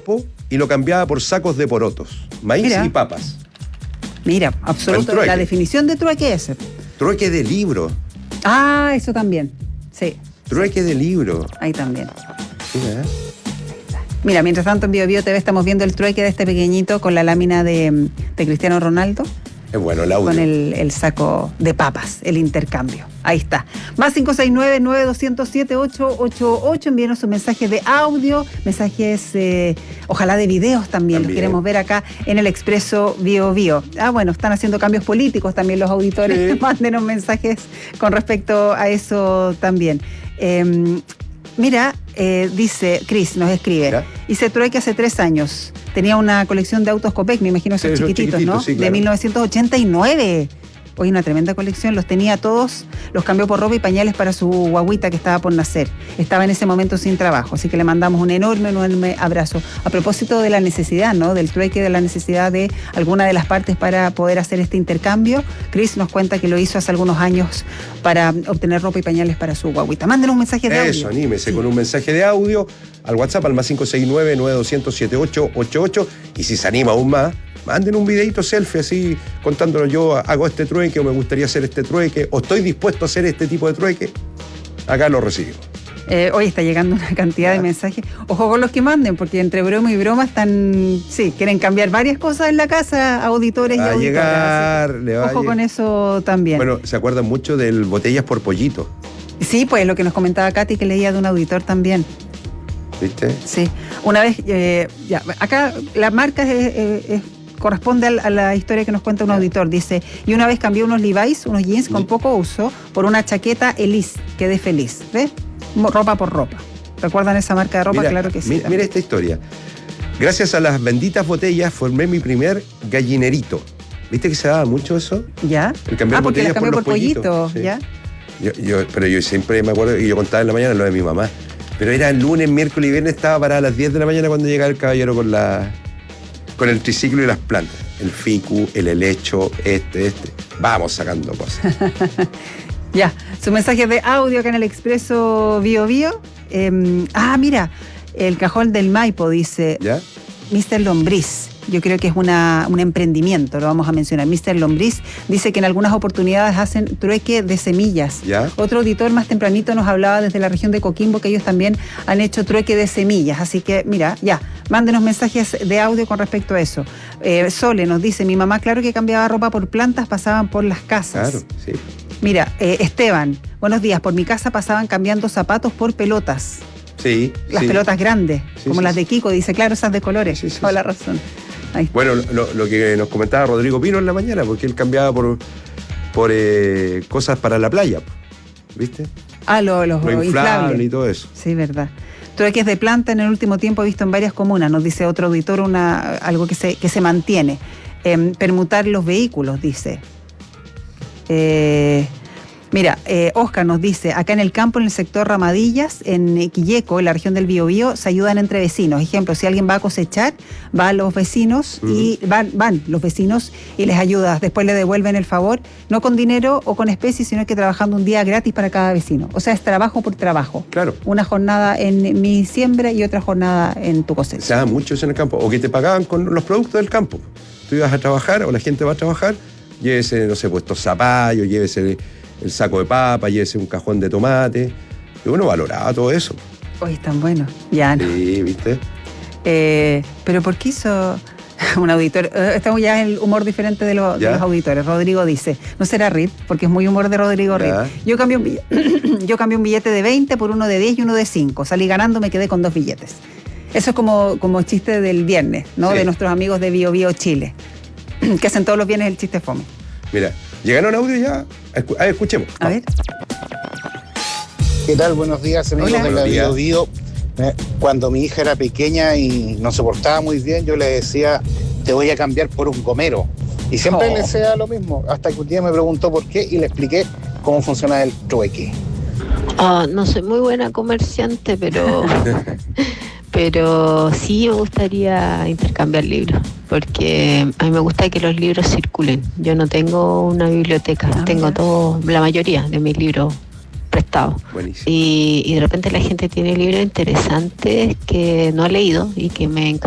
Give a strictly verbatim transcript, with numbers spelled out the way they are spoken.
campo y lo cambiaba por sacos de porotos, maíz Mira. y papas. Mira, absoluto. La definición de trueque es ese. Trueque de libro. Ah, eso también. Sí. Trueque sí. de libro. Ahí también. Mira. Mira, mientras tanto en Bio Bio T V estamos viendo el trueque de este pequeñito con la lámina de, de Cristiano Ronaldo. Es bueno el audio. Con el, el saco de papas, el intercambio. Ahí está. Más cinco seis nueve, nueve dos cero siete, ocho ocho ocho. Envíenos un mensaje de audio, mensajes, eh, ojalá de videos también. Los queremos ver acá en el Expreso Bio Bio. Ah, bueno, están haciendo cambios políticos también los auditores. Sí. Mándenos mensajes con respecto a eso también. Eh, mira, eh, dice, Cris nos escribe, ¿ya? Hice trueque hace tres años. Tenía una colección de autos Copec, me imagino esos sí, chiquititos, chiquititos, ¿no? Sí, claro. De mil novecientos ochenta y nueve. Hoy una tremenda colección, los tenía todos, los cambió por ropa y pañales para su guaguita que estaba por nacer. Estaba en ese momento sin trabajo, así que le mandamos un enorme, enorme abrazo. A propósito de la necesidad, ¿no? Del trueque, de la necesidad de alguna de las partes para poder hacer este intercambio. Cris nos cuenta que lo hizo hace algunos años para obtener ropa y pañales para su guaguita. Mándenos un mensaje de audio. Eso, anímese sí. con un mensaje de audio al WhatsApp al más cinco seis nueve, nueve dos cero siete ocho ocho ocho, y si se anima aún más, manden un videito selfie así contándolo, yo hago este trueque o me gustaría hacer este trueque o estoy dispuesto a hacer este tipo de trueque. Acá lo recibimos. Eh, hoy está llegando una cantidad ah. de mensajes. Ojo con los que manden, porque entre broma y broma están, sí, quieren cambiar varias cosas en la casa, auditores va y auditoras. Llegar, le va Ojo a con eso también. Bueno, ¿se acuerdan mucho del botellas por pollito? Sí, pues lo que nos comentaba Katy, que leía de un auditor también. ¿Viste? Sí. Una vez, eh, ya, acá la marca es, es, es, corresponde a la historia que nos cuenta un auditor. Dice, y una vez cambié unos Levi's, unos jeans con poco uso, por una chaqueta Elise. Quedé feliz. ¿Ves? Ropa por ropa. ¿Recuerdan esa marca de ropa? Mira, claro que sí. Mira, mira esta historia. Gracias a las benditas botellas formé mi primer gallinerito. ¿Viste que se daba mucho eso? ¿Ya? El cambiar ah, porque botellas las cambió por, por pollito. Sí. ¿Ya? Yo, yo, pero yo siempre me acuerdo, y yo contaba en la mañana lo de mi mamá. Pero era el lunes, miércoles y viernes, estaba parada a las diez de la mañana cuando llegaba el caballero con la con el triciclo y las plantas. El ficu, el helecho, este, este. Vamos sacando cosas. Ya, su mensaje de audio acá en el Expreso Bio Bio. Eh, ah, mira, el cajón del Maipo dice, ¿ya? mister Lombriz. Yo creo que es una, un emprendimiento, lo vamos a mencionar. mister Lombriz dice que en algunas oportunidades hacen trueque de semillas. ¿Ya? Otro auditor más tempranito nos hablaba desde la región de Coquimbo que ellos también han hecho trueque de semillas. Así que, mira, ya, mándenos mensajes de audio con respecto a eso. Eh, Sole nos dice, mi mamá, claro que cambiaba ropa por plantas, pasaban por las casas. Claro, sí. Mira, eh, Esteban, buenos días. Por mi casa pasaban cambiando zapatos por pelotas. Sí. Las sí. pelotas grandes, sí, como sí, las sí. de Kiko, dice, claro, esas de colores. Sí, sí, Toda sí. la razón. Ahí. Bueno, lo, lo que nos comentaba Rodrigo Pino en la mañana, porque él cambiaba por, por eh, cosas para la playa, ¿viste? Ah, lo, los lo inflable inflables. y todo eso. Sí, verdad. Trueques de planta en el último tiempo he visto en varias comunas, nos dice otro auditor, una, algo que se, que se mantiene. Eh, permutar los vehículos, dice. Eh... Mira, eh, Oscar nos dice, acá en el campo, en el sector Ramadillas, en Quilleco, en la región del Biobío, se ayudan entre vecinos. Ejemplo, si alguien va a cosechar, va a los vecinos uh-huh. y van, van los vecinos y les ayuda. Después le devuelven el favor, no con dinero o con especies, sino que trabajando un día gratis para cada vecino. O sea, es trabajo por trabajo. Claro. Una jornada en mi siembra y otra jornada en tu cosecha. Se da mucho eso en el campo. O que te pagaban con los productos del campo. Tú ibas a trabajar o la gente va a trabajar, llévese, no sé, puestos zapallos, llévese el saco de papa, llévese un cajón de tomate. Y uno valoraba todo eso. Hoy están buenos. Ya no. Sí, ¿viste? Eh, pero ¿por qué hizo un auditor? Estamos ya en el humor diferente de, lo, de los auditores. Rodrigo dice, no será R I T, porque es muy humor de Rodrigo R I T. Yo cambié, un billete, yo cambié un billete de veinte por uno de diez y uno de cinco. Salí ganando, me quedé con dos billetes. Eso es como, como chiste del viernes, ¿no? Sí. De nuestros amigos de Bio Bio Chile, que hacen todos los viernes el chiste fome. Mira, llegaron audio ya. A ver, escuchemos. A ver. ¿Qué tal? Buenos días, amigos Hola. de la Bio Bio. Cuando mi hija era pequeña y no se portaba muy bien, yo le decía, te voy a cambiar por un gomero. Y siempre oh. le decía lo mismo, hasta que un día me preguntó por qué y le expliqué cómo funciona el trueque. Oh, no soy muy buena comerciante, pero... Pero sí me gustaría intercambiar libros, porque a mí me gusta que los libros circulen. Yo no tengo una biblioteca, ah, tengo todo, la mayoría de mis libros prestados. Y, y de repente la gente tiene libros interesantes que no ha leído y que me encantan.